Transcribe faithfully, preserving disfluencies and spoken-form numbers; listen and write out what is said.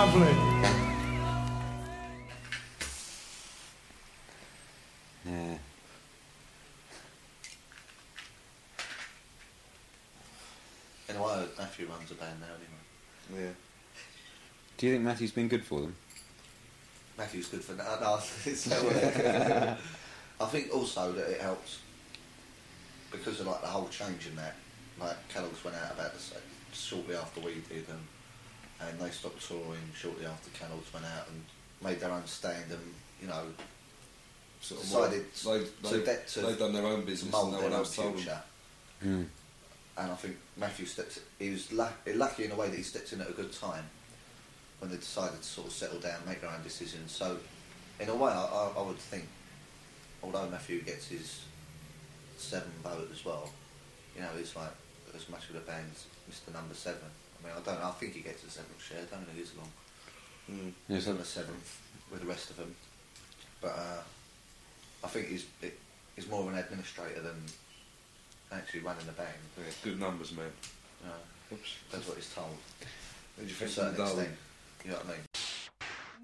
Lovely. Yeah. Anyway, Matthew runs a band now anyway. Yeah. Do you think Matthew's been good for them? Matthew's good for now. No, it's uh, I think also that it helps because of like the whole change in that. Like Kellogg's went out about the same shortly after we did, and and they stopped touring shortly after Kellogg's went out and made their own stand, and you know Sort of decided more, to, they, to, they, de- to they've done their own to business and mould no their one own else told them. future. Mm. And I think Matthew stepped. He was la- lucky in a way that he stepped in at a good time when they decided to sort of settle down, make their own decisions. So, in a way, I, I, I would think, although Matthew gets his seven vote as well, you know, he's like as much of the band as Mister Number Seven. I mean, I don't know. I think he gets a seventh share. I don't know who's along. Mm. He's on the seventh with the rest of them, but uh, I think he's it, he's more of an administrator than actually running the band. Yeah, good numbers, man. Uh, Oops. that's what he's told. What did you To a think certain of the Darwin? extent, you know what I mean?